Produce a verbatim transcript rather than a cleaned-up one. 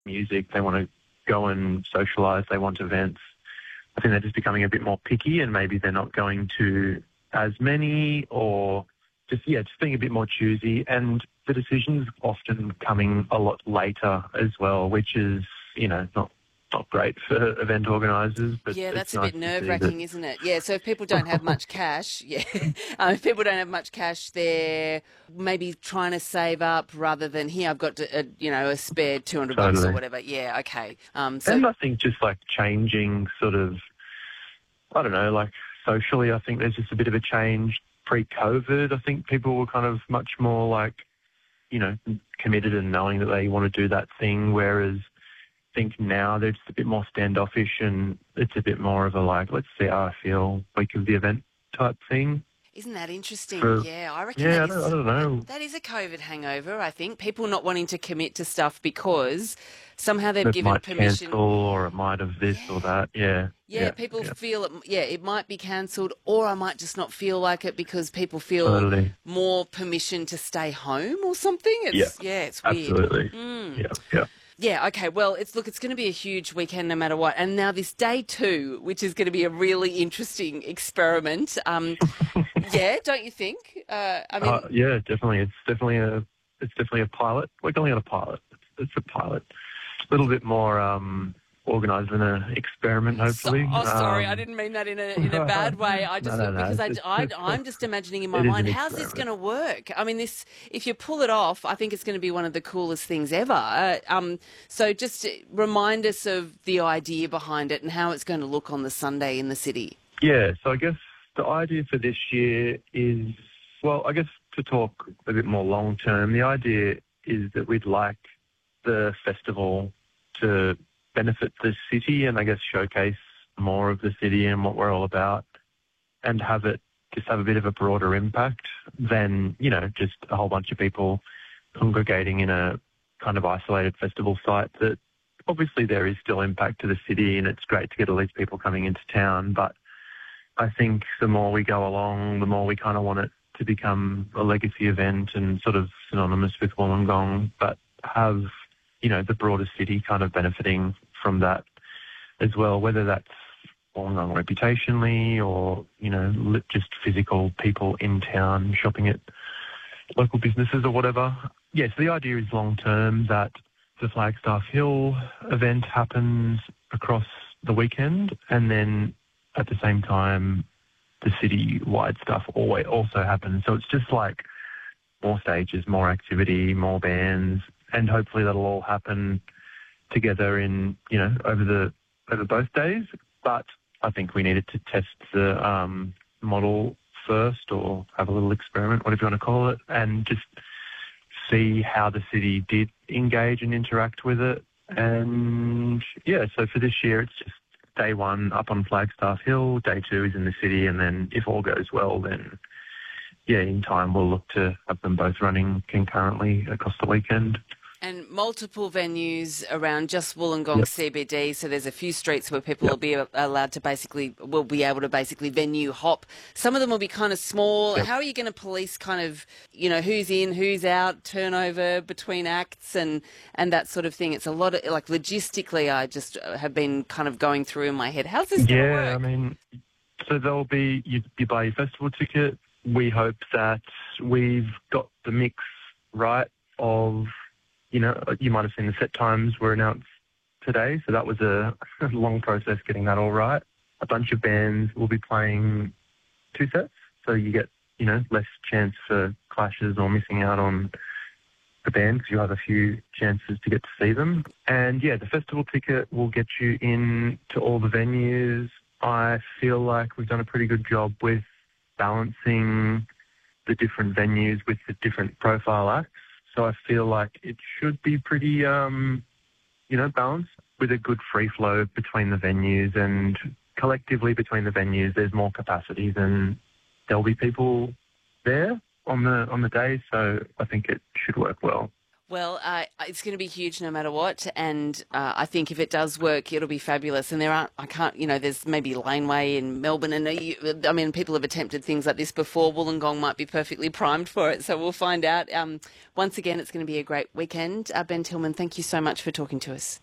music, they want to go and socialise, they want events. I think they're just becoming a bit more picky and maybe they're not going to as many or just, yeah, just being a bit more choosy. And the decision's often coming a lot later as well, which is, you know, not not great for event organisers. But Yeah, that's it's a nice bit to see nerve-wracking, that. isn't it? Yeah, so if people don't have much cash, yeah, um, if people don't have much cash, they're maybe trying to save up rather than, here, I've got, to, a, you know, a spare two hundred bucks or Totally. whatever. Yeah, okay. Um, so, And I think just like changing sort of, I don't know, like socially, I think there's just a bit of a change. Pre-COVID, I think people were kind of much more like, you know, committed and knowing that they want to do that thing, whereas I think now they're just a bit more standoffish and it's a bit more of a like, let's see how I feel, week of the event type thing. isn't that interesting? For, Yeah, I reckon yeah, that I don't, I is don't that, know. that is a COVID hangover, I think. People not wanting to commit to stuff because somehow they've It given might cancel permission. or it might have this or Yeah. that. Yeah, Yeah, yeah, people yeah, feel it, yeah, it might be cancelled, or I might just not feel like it because people feel totally. more permission to stay home or something. Yeah, It's, yeah, it's weird. absolutely. Mm. Yeah, yeah. Yeah, okay. Well, it's look, it's going to be a huge weekend no matter what. And now this day two, which is going to be a really interesting experiment. Um, yeah, don't you think? Uh, I mean, Uh, yeah, definitely. It's definitely a, it's definitely a pilot. We're calling it a pilot. It's, it's a pilot. A little bit more um, organised than an experiment, so, hopefully. oh, sorry, I Um, didn't mean that in a in a bad way. I no, just no, look no. because I, It's, I it's, I'm just imagining in my it is mind, an how's this going experiment. to work? I mean, this if you pull it off, I think it's going to be one of the coolest things ever. Uh, um, so just remind us of the idea behind it and how it's going to look on the Sunday in the city. Yeah, so I guess the idea for this year is, well, I guess to talk a bit more long term, the idea is that we'd like the festival to benefit the city and I guess showcase more of the city and what we're all about and have it just have a bit of a broader impact than, you know, just a whole bunch of people congregating in a kind of isolated festival site that obviously there is still impact to the city and it's great to get all these people coming into town. But I think the more we go along, the more we kind of want it to become a legacy event and sort of synonymous with Wollongong, but have, you know, the broader city kind of benefiting from that as well, whether that's Wollongong reputationally or, you know, li- just physical people in town shopping at local businesses or whatever. Yes, the idea is long term that the Flagstaff Hill event happens across the weekend and then at the same time the city-wide stuff always also happens. So it's just like more stages, more activity, more bands, and hopefully that'll all happen together in, you know, over the over both days. But I think we needed to test the um, model first or have a little experiment, whatever you want to call it, and just see how the city did engage and interact with it. And, yeah, so for this year it's just day one up on Flagstaff Hill, day two is in the city, and then if all goes well, then, yeah, in time we'll look to have them both running concurrently across the weekend. And multiple venues around just Wollongong Yep. C B D, so there's a few streets where people Yep. will be allowed to basically, will be able to basically venue hop. Some of them will be kind of small. Yep. How are you going to police kind of, you know, who's in, who's out, turnover between acts and, and that sort of thing? It's a lot of, like, logistically, I just have been kind of going through in my head. How's this going to Yeah, work? I mean, so there'll be, you, you buy your festival ticket. We hope that we've got the mix right of, you know, you might have seen the set times were announced today, so that was a long process getting that all right. A bunch of bands will be playing two sets, so you get, you know, less chance for clashes or missing out on the band because you have a few chances to get to see them. And, yeah, the festival ticket will get you in to all the venues. I feel like we've done a pretty good job with balancing the different venues with the different profile acts. So I feel like it should be pretty, um, you know, balanced with a good free flow between the venues, and collectively between the venues there's more capacity than there'll be people there on the on the day. So I think it should work well. Well, uh, it's going to be huge no matter what, and uh, I think if it does work, it'll be fabulous. And there aren't, I can't, you know, there's maybe Laneway in Melbourne, and uh, you, I mean, people have attempted things like this before. Wollongong might be perfectly primed for it, so we'll find out. Um, once again, it's going to be a great weekend. Uh, Ben Tillman, thank you so much for talking to us.